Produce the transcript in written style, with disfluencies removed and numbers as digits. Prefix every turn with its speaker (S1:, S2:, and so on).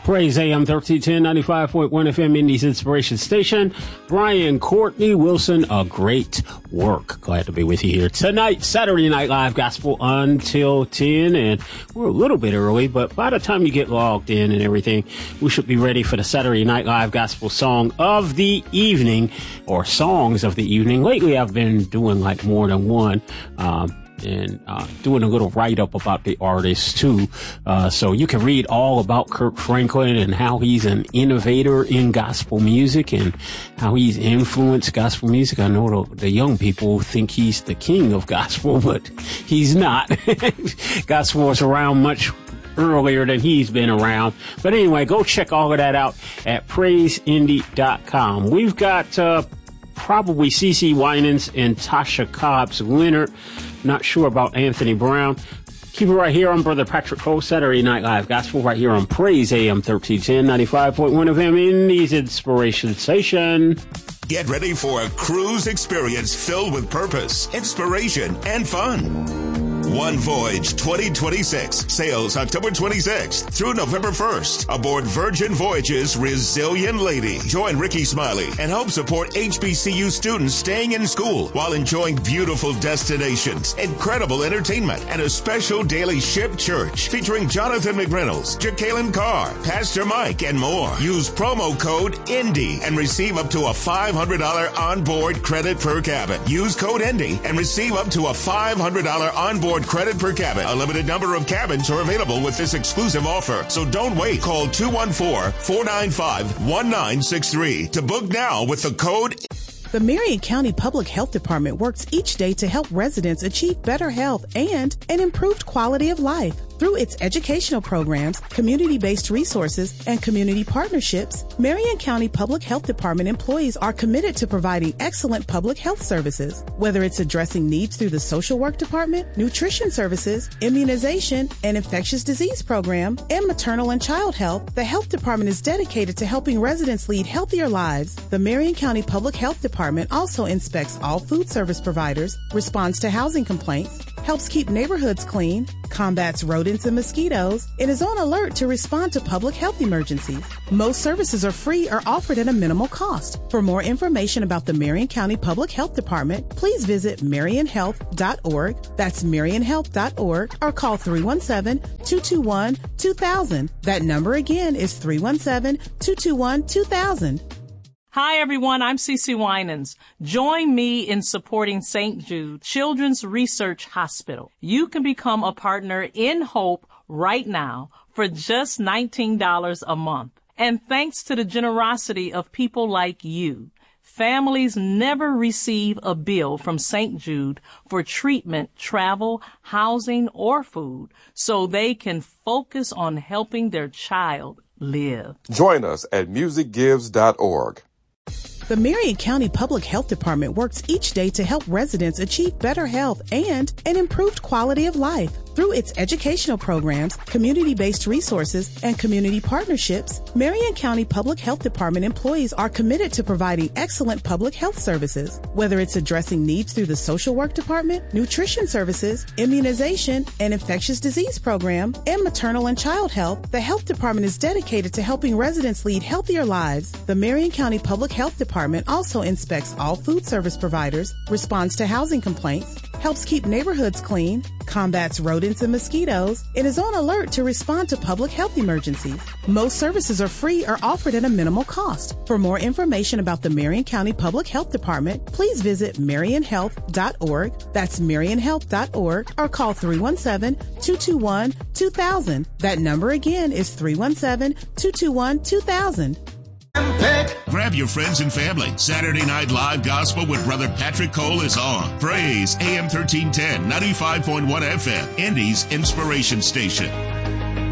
S1: Praise AM 1310, 95.1 FM, Indies Inspiration Station. Brian Courtney Wilson, a great work. Glad to be with you here tonight. Saturday Night Live Gospel until 10. And we're a little bit early, but by the time you get logged in and everything, we should be ready for the Saturday Night Live Gospel Song of the Evening, or Songs of the Evening. Lately, I've been doing like more than one. And doing a little write-up about the artists, too. So you can read all about Kirk Franklin and how he's an innovator in gospel music and how he's influenced gospel music. I know the young people think he's the king of gospel, but he's not. Gospel was around much earlier than he's been around. But anyway, go check all of that out at PraiseIndie.com. We've got probably CeCe Winans and Tasha Cobbs Leonard. Not sure about Anthony Brown. Keep it right here on Brother Patrick Cole, Saturday Night Live Gospel, right here on Praise AM 1310, 95.1 FM, Indies Inspiration Station.
S2: Get ready for a cruise experience filled with purpose, inspiration, and fun. One Voyage 2026 sails October 26th through November 1st aboard Virgin Voyages Resilient Lady. Join Ricky Smiley and help support HBCU students staying in school while enjoying beautiful destinations, incredible entertainment, and a special daily ship church featuring Jonathan McReynolds, Jacqueline Carr, Pastor Mike, and more. Use promo code INDIE and receive up to a $500 onboard credit per cabin. Use code INDIE and receive up to a $500 onboard credit per cabin. A limited number of cabins are available with this exclusive offer, so don't wait. Call 214-495-1963 to book now with the code.
S3: The Marion County Public Health Department works each day to help residents achieve better health and an improved quality of life. Through its educational programs, community-based resources, and community partnerships, Marion County Public Health Department employees are committed to providing excellent public health services. Whether it's addressing needs through the social work department, nutrition services, immunization, and infectious disease program, and maternal and child health, the health department is dedicated to helping residents lead healthier lives. The Marion County Public Health Department also inspects all food service providers, responds to housing complaints, helps keep neighborhoods clean, combats rodents and mosquitoes, and is on alert to respond to public health emergencies. Most services are free or offered at a minimal cost. For more information about the Marion County Public Health Department, please visit marionhealth.org. That's marionhealth.org, or call 317-221-2000. That number again is 317-221-2000.
S4: Hi, everyone. I'm CeCe Winans. Join me in supporting St. Jude Children's Research Hospital. You can become a partner in Hope right now for just $19 a month. And thanks to the generosity of people like you, families never receive a bill from St. Jude for treatment, travel, housing, or food, so they can focus on helping their child live.
S5: Join us at musicgives.org.
S3: The Marion County Public Health Department works each day to help residents achieve better health and an improved quality of life. Through its educational programs, community-based resources, and community partnerships, Marion County Public Health Department employees are committed to providing excellent public health services. Whether it's addressing needs through the social work department, nutrition services, immunization, and infectious disease program, and maternal and child health, the health department is dedicated to helping residents lead healthier lives. The Marion County Public Health Department also inspects all food service providers, responds to housing complaints, helps keep neighborhoods clean, combats rodents and mosquitoes, and is on alert to respond to public health emergencies. Most services are free or offered at a minimal cost. For more information about the Marion County Public Health Department, please visit marionhealth.org. That's marionhealth.org, or call 317-221-2000. That number again is 317-221-2000.
S2: Grab your friends and family. Saturday Night Live Gospel with Brother Patrick Cole is on. Praise AM 1310, 95.1 FM, Indies Inspiration Station.